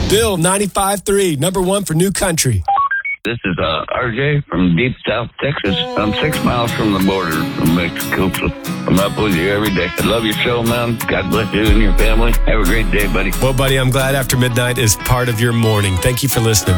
Bill, 95.3, number one for New Country. This is RJ from deep South Texas. I'm 6 miles from the border from Mexico, so I'm up with you every day. I love your show, man. God bless you and your family. Have a great day, buddy. Well, buddy, I'm glad After Midnight is part of your morning. Thank you for listening.